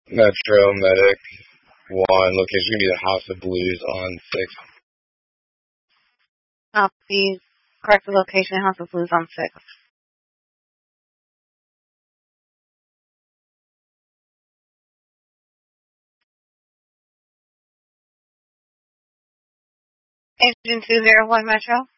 Metro Medic 1, location going to be the House of Blues on 6th. Copy. Correct the location, House of Blues on 6th. Agent 201 Metro.